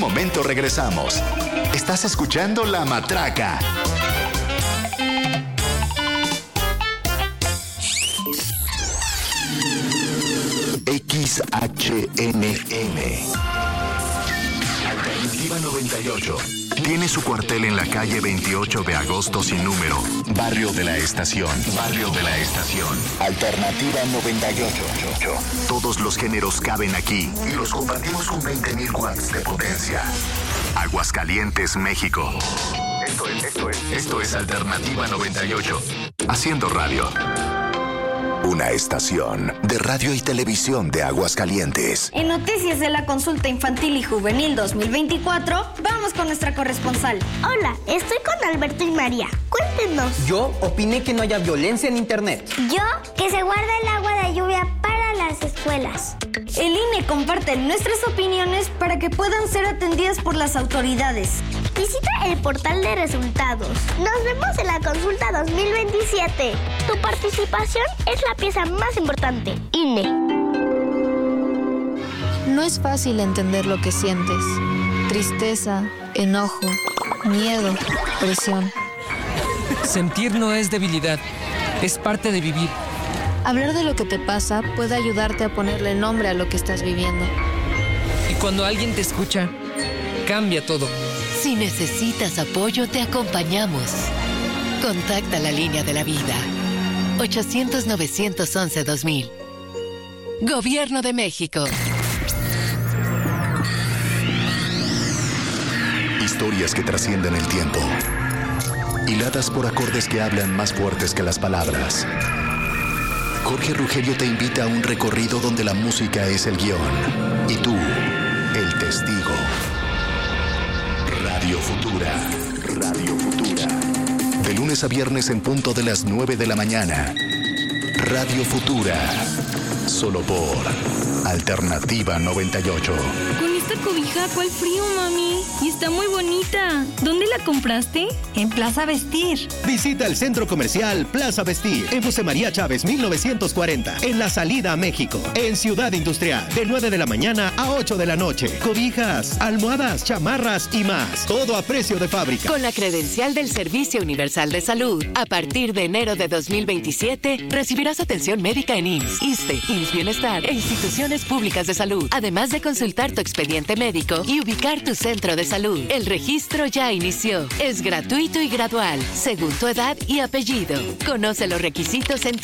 momento regresamos. Estás escuchando La Matraca. XHNM Alternativa 98 tiene su cuartel en la calle 28 de agosto sin número, Barrio de la Estación. Barrio de la Estación. Alternativa 98. Todos los géneros caben aquí y los compartimos con 20,000 watts de potencia. Aguascalientes, México. Esto es Alternativa 98. Haciendo radio. Una estación de radio y televisión de Aguascalientes. En noticias de la consulta infantil y juvenil 2024, vamos con nuestra corresponsal. Hola, estoy con Alberto y María. Cuéntenos. Yo opiné que no haya violencia en internet. Yo, que se guarda el agua de lluvia para las escuelas. El INE comparte nuestras opiniones para que puedan ser atendidas por las autoridades. Visita el portal de resultados. Nos vemos en la consulta 2027. Tu participación es la pieza más importante. INE. No es fácil entender lo que sientes. Tristeza, enojo, miedo, presión. Sentir no es debilidad, es parte de vivir. Hablar de lo que te pasa puede ayudarte a ponerle nombre a lo que estás viviendo. Y cuando alguien te escucha, cambia todo. Si necesitas apoyo, te acompañamos. Contacta la línea de la vida. 800-911-2000. Gobierno de México. Historias que trascienden el tiempo. Hiladas por acordes que hablan más fuertes que las palabras. Jorge Rugerio te invita a un recorrido donde la música es el guión y tú, el testigo. Radio Futura. Radio Futura. De lunes a viernes en punto de las 9 de la mañana. Radio Futura. Solo por Alternativa 98. Con esta cobija, ¿cuál frío, mami? Y está muy bonita. ¿Dónde la compraste? En Plaza Vestir. Visita el centro comercial Plaza Vestir en José María Chávez 1940, en la salida a México, en Ciudad Industrial, de 9 de la mañana a 8 de la noche. Cobijas, almohadas, chamarras y más. Todo a precio de fábrica. Con la credencial del Servicio Universal de Salud, a partir de enero de 2027, recibirás atención médica en IMSS, ISSSTE, IMSS Bienestar e instituciones públicas de salud, además de consultar tu expediente médico y ubicar tu centro de salud. El registro ya inició. Es gratuito y gradual, según tu edad y apellido. Conoce los requisitos en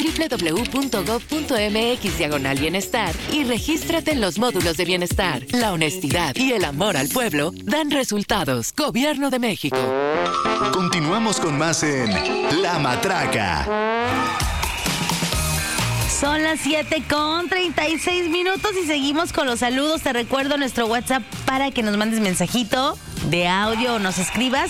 www.gov.mx/bienestar y regístrate en los módulos de bienestar. La honestidad y el amor al pueblo dan resultados. Gobierno de México. Continuamos con más en La Matraca. Son las 7:36 y seguimos con los saludos. Te recuerdo nuestro WhatsApp para que nos mandes mensajito de audio o nos escribas.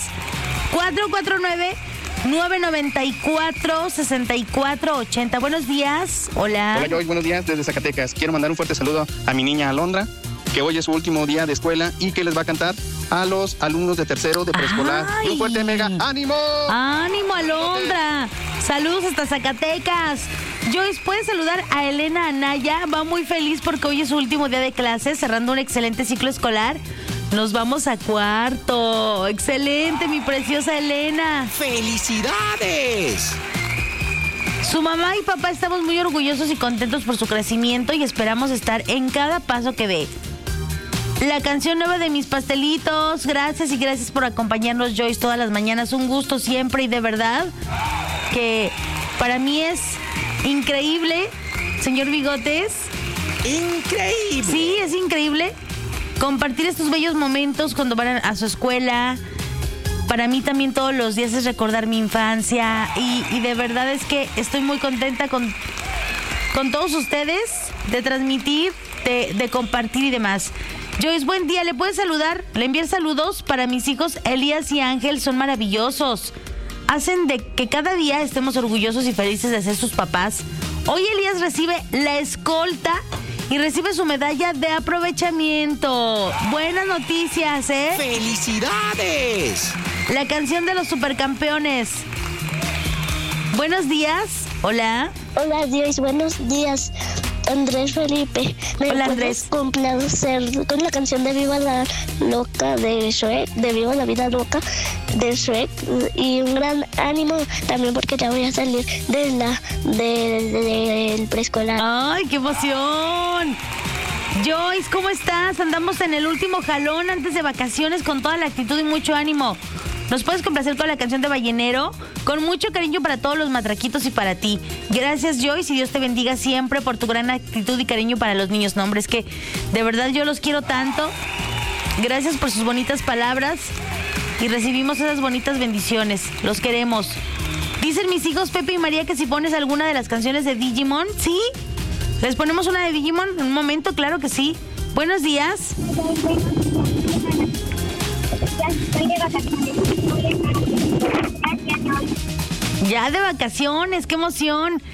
449-994-6480. Buenos días. Hola. Hola, Joy. Buenos días desde Zacatecas. Quiero mandar un fuerte saludo a mi niña Alondra, que hoy es su último día de escuela y que les va a cantar a los alumnos de tercero de preescolar. ¡Ay! Un fuerte mega ánimo. ¡Ánimo, Alondra! Saludos hasta Zacatecas. Joyce, ¿puedes saludar a Elena Anaya? Va muy feliz porque hoy es su último día de clases, cerrando un excelente ciclo escolar. Nos vamos a cuarto. ¡Excelente, mi preciosa Elena! ¡Felicidades! Su mamá y papá estamos muy orgullosos y contentos por su crecimiento y esperamos estar en cada paso que dé. La canción nueva de Mis Pastelitos. Gracias y gracias por acompañarnos, Joyce, todas las mañanas. Un gusto siempre y de verdad que para mí es increíble, señor Bigotes. ¡Increíble! Sí, es increíble compartir estos bellos momentos cuando van a su escuela. Para mí también todos los días es recordar mi infancia y de verdad es que estoy muy contenta con todos ustedes de transmitir, de compartir y demás. Joyce, buen día. ¿Le puedes saludar? Le enviar saludos para mis hijos Elías y Ángel. Son maravillosos. Hacen de que cada día estemos orgullosos y felices de ser sus papás. Hoy Elías recibe la escolta y recibe su medalla de aprovechamiento. Buenas noticias, ¿eh? ¡Felicidades! La canción de los supercampeones. Buenos días. Hola. Hola, Dios. Buenos días. Andrés Felipe. Hola, Andrés. Complacer con la canción de Viva la Loca de Shrek, de Viva la Vida Loca de Shrek, y un gran ánimo también porque ya voy a salir del preescolar. ¡Ay, qué emoción! Joyce, ¿cómo estás? Andamos en el último jalón antes de vacaciones con toda la actitud y mucho ánimo. ¿Nos puedes complacer con la canción de Ballenero? Con mucho cariño para todos los matraquitos y para ti. Gracias, Joyce, y Dios te bendiga siempre por tu gran actitud y cariño para los niños. No, hombre, es que de verdad yo los quiero tanto. Gracias por sus bonitas palabras y recibimos esas bonitas bendiciones. Los queremos. Dicen mis hijos Pepe y María que si pones alguna de las canciones de Digimon, ¿sí? ¿Les ponemos una de Digimon en un momento? Claro que sí. Buenos días. Ya de vacaciones, qué emoción.